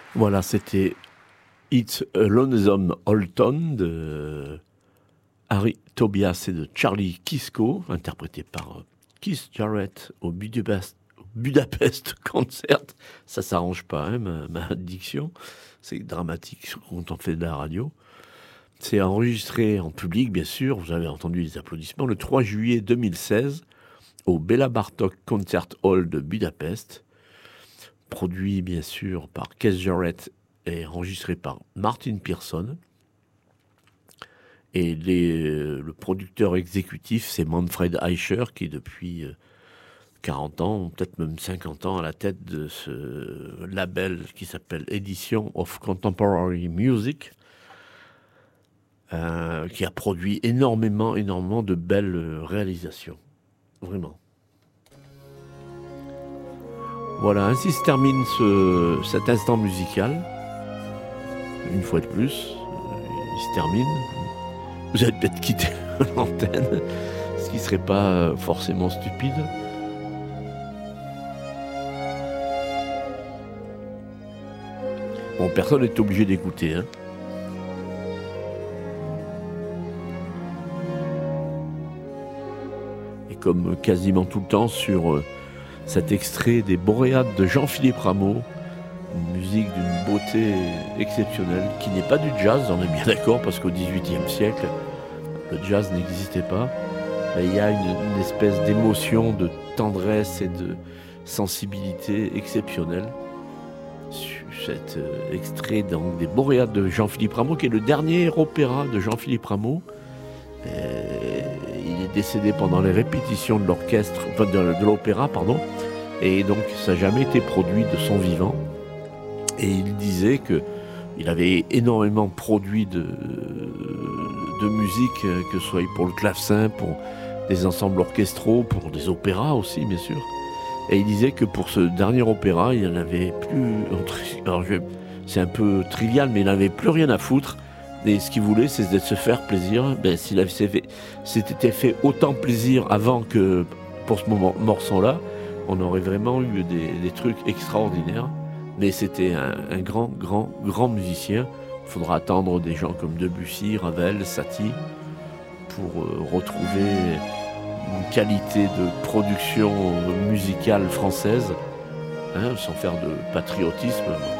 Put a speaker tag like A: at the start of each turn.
A: Voilà, c'était It's a Lonesome Old Town de Harry Tobias et de Charlie Kisco, interprété par Keith Jarrett au Budapest Concert. Ça s'arrange pas, hein, ma diction. C'est dramatique quand on fait de la radio. C'est enregistré en public, bien sûr. Vous avez entendu les applaudissements. Le 3 juillet 2016, au Béla Bartók Concert Hall de Budapest. Produit, bien sûr, par Keith Jarrett et enregistré par Martin Pearson. Et le producteur exécutif, c'est Manfred Eicher, qui est depuis 40 ans, peut-être même 50 ans, à la tête de ce label qui s'appelle Edition of Contemporary Music, qui a produit énormément de belles réalisations. Vraiment. Voilà, ainsi se termine cet instant musical. Une fois de plus, il se termine. Vous allez peut-être quitter l'antenne, ce qui ne serait pas forcément stupide. Bon, personne n'est obligé d'écouter, hein. Et comme quasiment tout le temps sur cet extrait des Boréades de Jean-Philippe Rameau, une musique d'une beauté exceptionnelle, qui n'est pas du jazz, on est bien d'accord, parce qu'au XVIIIe siècle, le jazz n'existait pas. Mais il y a une espèce d'émotion, de tendresse et de sensibilité exceptionnelle. Cet extrait donc, des Boréades de Jean-Philippe Rameau, qui est le dernier opéra de Jean-Philippe Rameau. Il est décédé pendant les répétitions de l'orchestre, enfin de l'opéra, pardon, et donc ça n'a jamais été produit de son vivant. Et il disait qu'il avait énormément produit de musique, que ce soit pour le clavecin, pour des ensembles orchestraux, pour des opéras aussi, bien sûr. Et il disait que pour ce dernier opéra, il n'en avait plus... Alors c'est un peu trivial, mais il n'avait plus rien à foutre. Et ce qu'il voulait, c'est de se faire plaisir. Ben, s'était fait autant plaisir avant que pour ce morceau-là, on aurait vraiment eu des trucs extraordinaires. Mais c'était un grand musicien. Il faudra attendre des gens comme Debussy, Ravel, Satie pour retrouver une qualité de production musicale française, hein, sans faire de patriotisme.